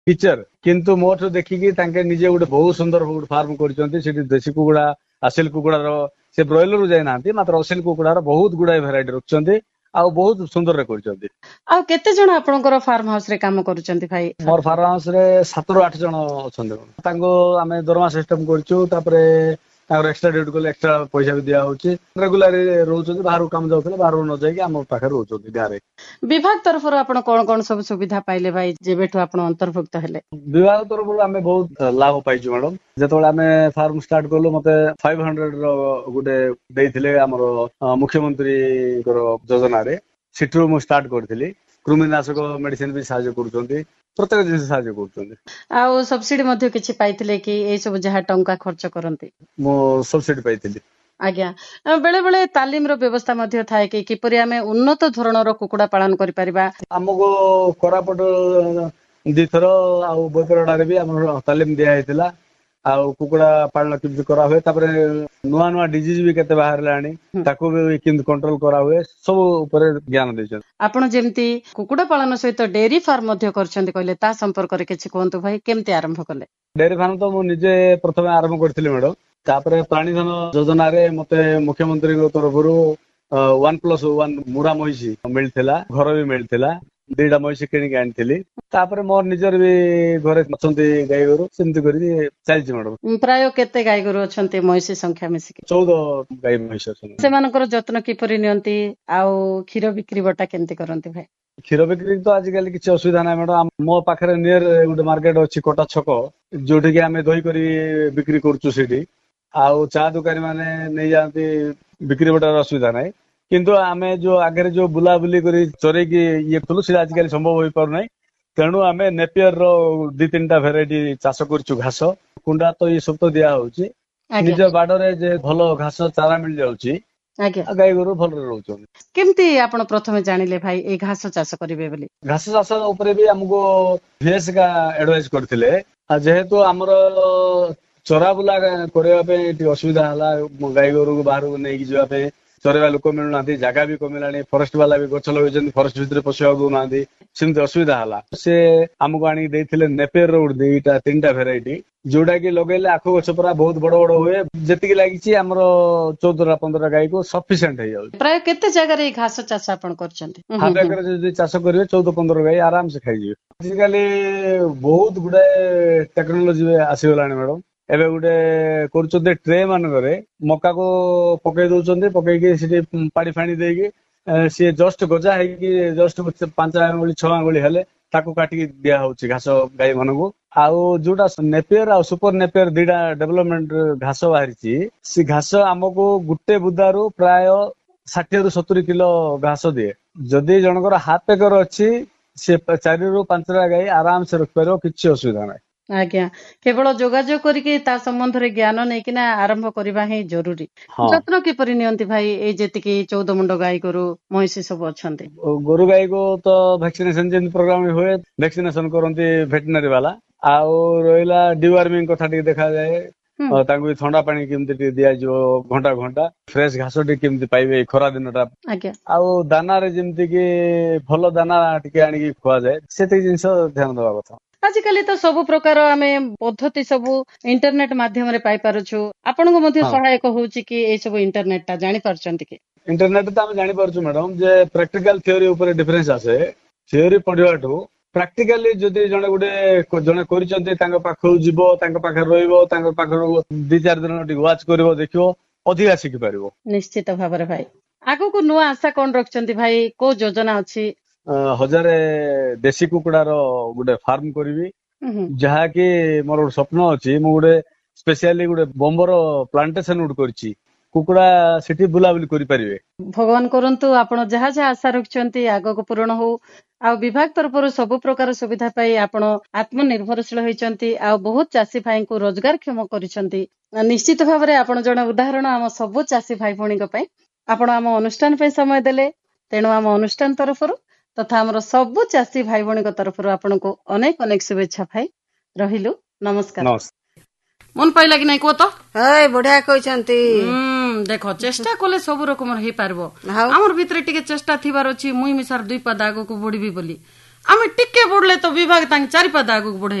Teacher किंतु मोठू देखिकी तांके निजे गोटे बहुत सुंदर गोटे फार्म करछंती सेठी देशी कुकुड़ा असिल कुकुड़ार से ब्रॉयलर जाई नांती मात्र असिल कुकुड़ार बहुत गुड़ाई भेराइटी रखछंती आ बहुत सुंदर रे करछंती। आ केते जण आपनकर फार्म हाउस रे काम करूचंती भाई? मोर फार्म हाउस रे 7 ରୁ 8 जण अछंती। तांको आमे दरमा सिस्टम करछु तापरे ताकर एक्स्ट्रा ड्यूटी कले एक्स्ट्रा पैसा भी दिया होची। रेगुलर रहउछंती बाहर काम जाउतले बाहर न जाई कि हम पाखर रहउछंती गारे। विभाग तरफ आपण कोन कोन सब सुविधा पाइले भाई जेबेठु आपण अंतर्भुक्त हेले? विभाग तरफ आमे बहुत लाभ पाइछु मैडम। जेतोळे आमे फार्म स्टार्ट करलो मते 500 रो गुटे देइथिले हमरो मुख्यमंत्री को योजना रे सिटरू मु स्टार्ट करथिली। कृमिनाशक मेडिसिन भी सहायता करूछंती प्रत्येक जिनिस सहायता करूछंती। आ सब्सिडी मध्ये किछि पाइथिले कि ए सब जहा टंका खर्च करंती? मो सब्सिडी पाइथिली। आज्ञा बेले बेले तालीम रो व्यवस्था मध्ये थाए कि किपरि आमे उन्नत धरणर कुकुड़ा पालन करि परिबा? हमको कोरापट दिथर आ बोपरडारे भी हमर तालीम दिया हेतिला। आ कुकुड़ा पालन किमि करा हुए तापरे नुआ नुआ डिजीज भी केते बाहर लानी ताको भी किमि कंट्रोल करा हुए सब ऊपर ज्ञान देछन। आपण जेमती कुकुड़ा पालन सहित डेयरी फार्म मध्ये करछंती कहले ता संपर्क रे किछि कोंतु भाई केमती आरंभ कले? डेयरी फार्म तो मु निजे प्रथमे आरंभ करथिली मैडम। तापरे प्राणी धन योजना रे मते मुख्यमंत्री को तरफरु 1+1 मुरा महिषी मिलथिला घर भी मिलथिला। 2टा महिषी किनि आनिथिली। तापरे मोर निजर भी घरे अछंती गाय गोरु सेमती करी चलछि मैडम। प्राय केते गाय गोरु अछंती महिषी संख्या मिसी? 14 गाय महिषी अछंती। सेमानकर जत्न किपरि नियंती आउ क्षीर बिक्री बटा केमती करंती भाई? क्षीर बिक्री तो आजिकल किसी असुविधा ना मैडम। मो पाखरे नियर गोटे मार्केट अच्छी कोटा छक जोठी आम दही कर बिक्री करुचु सेठी आउ चा दुकानी माने नहीं जाती बिक्री बटार असुविधा ना किंतु आमे जो आगे जो बुलाबुली करी चरे की ये कलु से आजिकल संभव हो पार ना तेणु आमे नेपियर रो 2-3टा भेराइटी चाष करछु। घास कुंडा तो ये सब तो दिया होची निज बाडरे जे भलो घास चारा मिल जाउची गाय गोरु भल रहउछन। केमती आपण प्रथमे जानिले भाई ए घास चाष करिवे बोली? घास चाष ऊपर भी हमको भेस का एडवाइस करथिले जेहेतु हमर चरा बुला करबा पे असुविधा हला गाय गोरु को बाहर नहीं जावा पे चरेवा लोक मिलुना जगह भी कमिलानी फॉरेस्ट वाला भी गछ लगेछन फॉरेस्ट भीतर पशिया दउना सेमती असुविधा हला से हमको आनी देथिले नेपियर रो 2-3टा भेराइटी जोड़ा की लगेले आखो गछ परा बहुत बड़ बड़ हुए जेतिकी लागिची हमर 14-15 गाय को सफिशिएंट हे जाउ। प्राय केते जगह रे घास चाष आपण करछंती? हाफ एकर जदी चाष करिवे 14-15 गाय आराम से खाइ जिवे। आजिकली बहुत गुडे टेक्नोलॉजी आसीगलानी मैडम। एबे गुटे करछते ट्रे मानकरे मक्का को पकई दउचंती पकईकी सिटी पानी फाणी देकी सी जस्ट गजा है कि जस्ट 5 आंगुली 6 आंगुली हेले ताको काटिकी दिया होची घास गाय मानकु। आउ जोटा नेपियर आ सुपर नेपियर 2टा डेवलपमेंट घास बाहरिची सी घास हमको गुटे बुदारू प्राय 60 ରୁ 70 किलो घास दिए। जदि जनकर हाफ एकर अच्छी से 4 ରୁ 5ଟା गाय आराम से रख पारो किछि असुविधा नाही। आज्ञा केवल जोगाजोग करिके ता संबंध रे ज्ञान नै किना आरंभ करबा ही जरूरी। जत्न किपरि नियंती भाई ए जेतिकी 14 मुंड गाय गोरु महिषी सब अछंती? गोरु गाय को तो वैक्सीनेशन जेन प्रोग्राम होए वैक्सीनेशन करंती वेटनरी वाला आउ रोइला डिवार्मिंग कथा टी देखा जाए तांको ठंडा पानी केमती दिया जो घंटा घंटा फ्रेश घास टी केमती पाइबे खरा दिनटा आउ दाना रे जेमती की भलो दाना टिके आनी की खुआ जाए सेते जिंस ध्यान देबा कथा। आजिकली तो सब प्रकार आमे पद्धति सब इंटरनेट माध्यम रे पाई पारुछु आपनको मध्ये सहायक होउची कि ए सब इंटरनेट ता जानि परचंती कि? इंटरनेट तो आम जानी पारछु मैडम जे प्रैक्टिकल थ्योरी ऊपर डिफरेंस आसे थ्योरी पढिबाठू प्रैक्टिकली जदि जने गुटे जने करिसंती तांग पाखौ जीवो तांग पाखर रहइबो तांग पाखर 2-4 दिन टी वाच करबो देखियो अधिका सिखि पारिबो। निश्चित भाबरे भाई आगो को नुआ आशा कोन रखचंती भाई को योजना अछि? 1000 देशी कुकुड़ार गोटे फार्म करी जहा कि मोर स्वप्न अच्छी मु गोटे स्पेशली गोटे बंबर प्लांटेशन गोटे करछि कुकुड़ा सेठी बुलाबुली करि परिवे। भगवान करंतु आपण जहा जहा आशा रखचंती आगो को पूर्ण हो आ विभाग तरफरु सब प्रकार सुविधा पाई आपण आत्मनिर्भरशील होइचंती आ बहुत चासी भाई को रोजगार क्षम करिसंती। निश्चित भाव में आपण जण उदाहरण आम सब चासी भाई भणी पई आपण आम अनुष्ठान पे समय देले तेणु आम अनुष्ठान तरफरु तथा हमर सब चासी भाई भणी तरफरु आपनको अनेक अनेक शुभेच्छा भाई रहिलु। नमस्कार। मन पाइला कि नहीं को तो हय बढ़िया कहचंती। देखो चेष्टा कोले सब रकम रही पारबो हमर भितरे टिके चेष्टा थिबार अछि मुई मिसार 2 पाद आगो को बढ़िबी बोली ଆମେ ଟିକେ ବଢିଲେ ତ ବିଭାଗ ତାଙ୍କ ଚାରିପାଦ ଆଗକୁ ବଢେଇ